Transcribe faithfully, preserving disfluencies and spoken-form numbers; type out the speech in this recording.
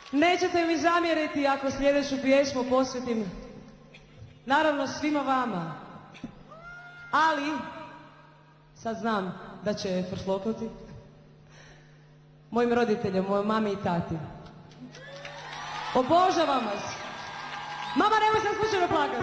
Nećete mi zamjeriti ako sljedeću pjesmu posvetim naravno svima vama, ali sad znam da će frsloknuti mojim roditeljima, mojoj mami i tati. Obožavam vas. Mama, nemoj sam slučajno plakati.